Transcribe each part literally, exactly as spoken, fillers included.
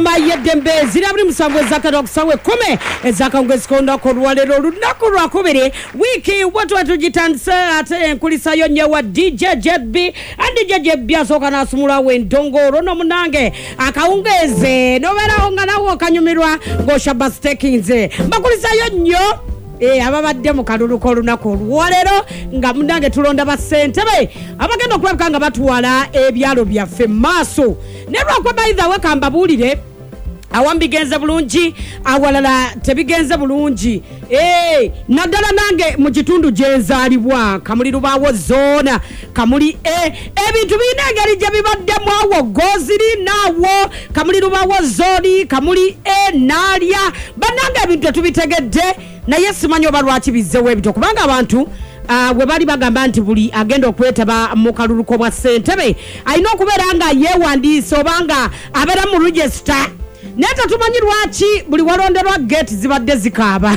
ngoma yedembe ziraburi musangwe zakaro kusawe kome ezakangwe sikonda ko rwalero lunako rwakobere wiki watu watujitansa ate nkulisayo nyewa D J Jet B and D J Jet B asoka na sumula wendongoro no munange akaungeze novera ongana wo kanyumirwa ngo Shabba Stekinze bakulisayo nyo eh ababadde mu kalulu ko lunako rwalero nga munange tulonda basentebe abagenda okulabika nga batuwala ebyalo byaffe maso nerwa kwa by the way kambabulire awambigenza bulungi awalala tebigenza bulungi eh nadala nange mu kitundu jenzalibwa kamuli rubawo zona kamuli eh ebintu binengeri je bibadde mwawo goziri nawo kamuli rubawo zoni kamuli eh nalya banange ebintu tubitegedde na Yesu manyo balwaki bizzewe ebito kubanga abantu Uh, we bali bagamba nti buli agenda okwetaba mu kalulu ko bwa sentebe ayina okubeera nga yeewandiisa obanga abeera mu register neta tumanyi lwaki buli walonderwa gate zibadde zikaaba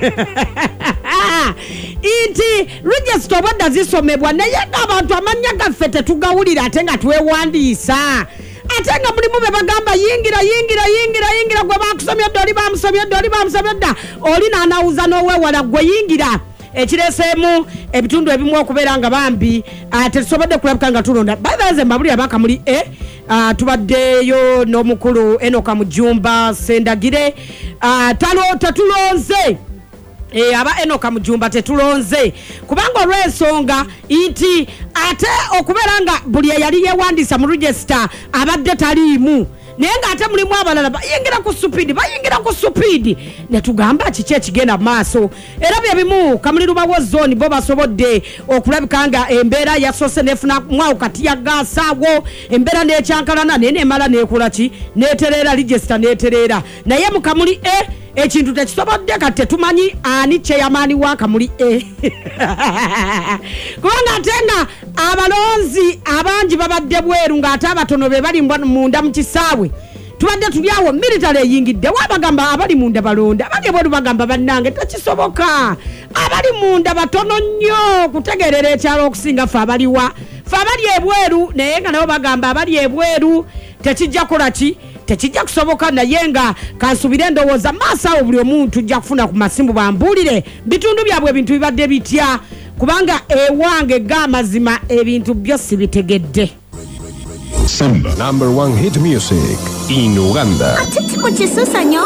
inti register obadde zisomebwa naye abantu amanya gaffe tetugawulira ate nga twewandiisa ate nga mulimu be bagamba yingira yingira yingira yingira gwe bakusomya dda oli bamusomya dda oli bamusomya dda oli naanawuza n'oweewala gwe yingira ekiresemu ebitundu ebimu okubeera nga bambi tetusobodde kulabika nga tulonda baze mbabuli abaka muli e tubaddeyo n'omukulu Enoka Mujumba Sendagire talo tetulonze Eh aba Enoka Mujumba tetulonze kubanga olw'ensonga inti ate okubeera nga buli yali yewandisa mu register abadde taliimu nenga ate mulimu abalala bayingira ku supidi bayingira ku supidi netugamba kiki ekigenda maaso era byebimu kamuli rubawo zone bo basobodde okulabika nga embeera yasose nefuna mwawo kati ya gasawo embeera n'ekyankalana nene mala nekola ki neterera register neterera naye mu kamuli e ekintu tekisobodde kate tumanyi ani kyeyamaani wa kamuli e kubanga atenga abalonzi abangi babadde bweru nga ate abatono be bali munda mu kisaawe tubadde tulyawo military eyingidde wabagamba abali munda balonda abali bweru bagamba bannange tekisoboka abali munda batono nnyo kutegerera ekyalo okusinga ffe abaliwa ffe abali ebweru naye nga nabo bagamba abali ebweru tekijja kola ki tekijja kusoboka naye nga kansubire ndowooza maaso awo buli omuntu tujja kufuna ku masimbu bambulire bitundu byabwe ebintu bibadde bitya kubanga ewange g'amazima ebintu byose bitegedde. Samba, number one hit music in Uganda. Atiti kuchisusa nyo.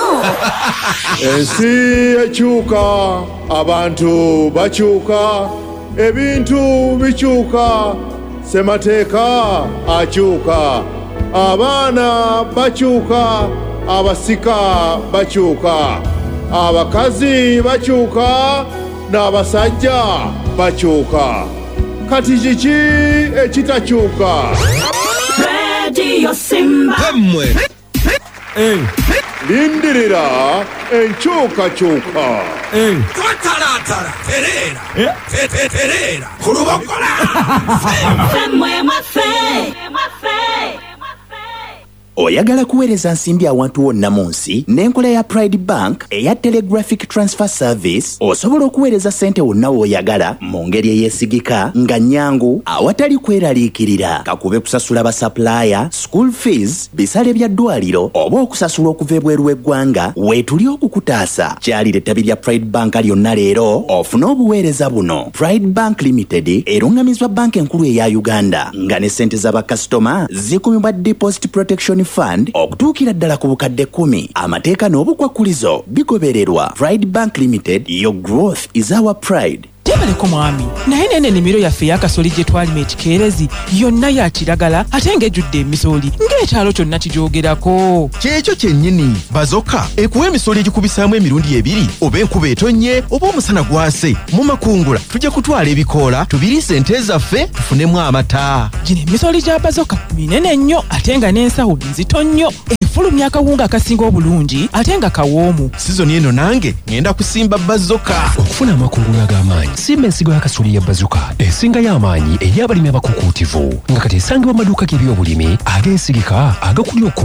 Ensi ekyuka, abantu bakyuka, ebintu bikyuka, semateeka akyuka, abaana bakyuka, abasika bakyuka, abakazi bakyuka, n'abasajja bakyuka. Kati kiki ekitakyuka? Radio Simba. Hamwe. Eh. Lindirira enkyuka kyuka. Eh. Twatalata terera. Eh. Terera. Kurubokola. Hamwe mafe. Mafe. Oyagala kuweereza nsimbi awantu wonna mu nsi n'enkola ya Pride Bank eya Telegraphic Transfer Service osobola okuweereza ssente wonna w'oyagala mu ngeri eyeesigika nga nnyangu awatali kweraliikirira kakube kusasula ba supplier, school fees, bisale bya ddwaliro oba okusasula okuva ebweru w'eggwanga weetuli okukutaasa kyalira ettabi lya Pride Bank lyonna leero ofune obuweereza buno. Pride Bank Limited erungamizwa banka enkulu eya Uganda nga ne ssente z'abakasitoma zikumibwa Deposit Protection Fund okutuukira ddala ku bukadde kumi. Amateeka n'obukwakulizo bigobererwa. Pride Bank Limited, your growth is our pride. Tebaleko mwami naye nene nimiro yaffe yakasoli gye twalima ekikeerezi yonna ya kiragala ate ng'ejjudde emisoli ng'ekyalo kyonna kijoogerako. Kyekyo kyennyini bazoka ekuwa emisoli egikubisaamu emirundi ebiri oba enkuba etonye oba omusana gwase mu makungula tujja kutwala ebikoola tubiriise ente zaffe tufunemu amata. Gino emisoli gya bazoka minene nnyo ate nga n'ensawo nzito nnyo efulumya akawunga akasinga obulungi ate nga kawoomu. Sizoni eno nange ngenda kusimba bazoka okufuna amakungula ag'amaanyi. Simba ensigo ya kasoli ya bazuka esinga y'amaanyi eri abalimi abakukuutivu nga kati esangibwa mu maduuka g'ebyobulimi ag'ensigika agakulya